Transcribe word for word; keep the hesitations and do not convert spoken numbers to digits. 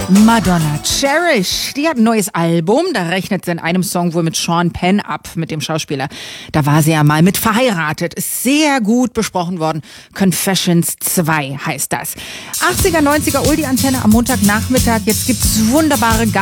Madonna, Cherish, die hat ein neues Album, da rechnet sie in einem Song wohl mit Sean Penn ab, mit dem Schauspieler. Da war sie ja mal mit verheiratet, ist sehr gut besprochen worden. Confessions zwei heißt das. achtziger, neunziger Oldie-Antenne am Montagnachmittag, jetzt gibt's wunderbare